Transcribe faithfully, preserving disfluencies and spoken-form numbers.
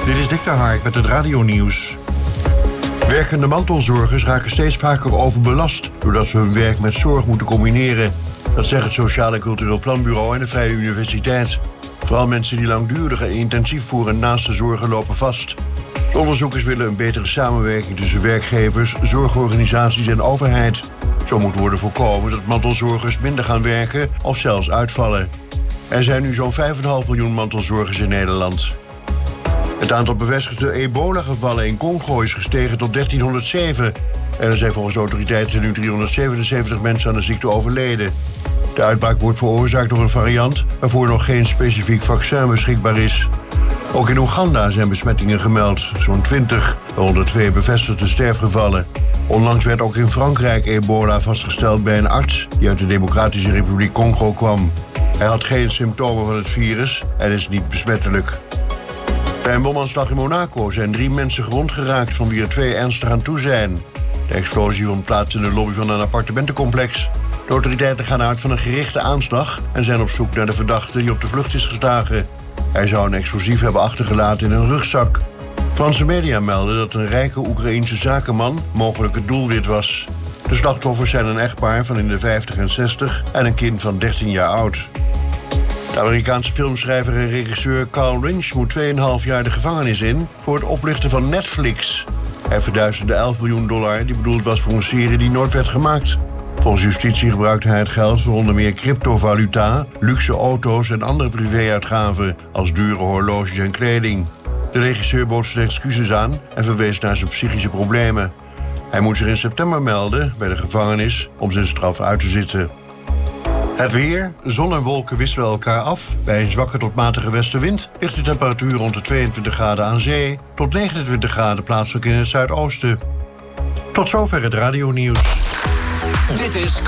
Dit is Dick de Hark met het radionieuws. Werkende mantelzorgers raken steeds vaker overbelast doordat ze hun werk met zorg moeten combineren. Dat zegt het Sociaal en Cultureel Planbureau en de Vrije Universiteit. Vooral mensen die langdurig en intensief voor en naast de zorgen lopen vast. De onderzoekers willen een betere samenwerking tussen werkgevers, zorgorganisaties en overheid. Zo moet worden voorkomen dat mantelzorgers minder gaan werken of zelfs uitvallen. Er zijn nu zo'n vijf komma vijf miljoen mantelzorgers in Nederland. Het aantal bevestigde ebola-gevallen in Congo is gestegen tot dertienhonderdzeven. En er zijn volgens de autoriteiten nu driehonderdzevenenzeventig mensen aan de ziekte overleden. De uitbraak wordt veroorzaakt door een variant waarvoor nog geen specifiek vaccin beschikbaar is. Ook in Oeganda zijn besmettingen gemeld, zo'n twintig, waaronder twee bevestigde sterfgevallen. Onlangs werd ook in Frankrijk ebola vastgesteld bij een arts die uit de Democratische Republiek Congo kwam. Hij had geen symptomen van het virus en is niet besmettelijk. Bij een bomaanslag in Monaco zijn drie mensen gewond geraakt, van wie er twee ernstig aan toe zijn. De explosie vond plaats in de lobby van een appartementencomplex. De autoriteiten gaan uit van een gerichte aanslag en zijn op zoek naar de verdachte die op de vlucht is geslagen. Hij zou een explosief hebben achtergelaten in een rugzak. Franse media melden dat een rijke Oekraïense zakenman mogelijk het doelwit was. De slachtoffers zijn een echtpaar van in de vijftig en zestig en een kind van dertien jaar oud. De Amerikaanse filmschrijver en regisseur Carl Lynch moet twee komma vijf jaar de gevangenis in voor het oplichten van Netflix. Hij verduisterde elf miljoen dollar die bedoeld was voor een serie die nooit werd gemaakt. Volgens justitie gebruikte hij het geld voor onder meer cryptovaluta, luxe auto's en andere privéuitgaven als dure horloges en kleding. De regisseur bood zijn excuses aan en verwees naar zijn psychische problemen. Hij moet zich in september melden bij de gevangenis om zijn straf uit te zitten. Het weer. Zon en wolken wisselen elkaar af. Bij een zwakke tot matige westenwind ligt de temperatuur rond de tweeëntwintig graden aan zee tot negenentwintig graden plaatselijk in het zuidoosten. Tot zover het radionieuws. Dit is